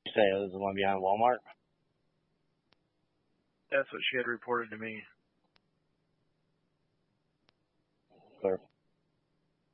Say it was the one behind Walmart? That's what she had reported to me. Clear.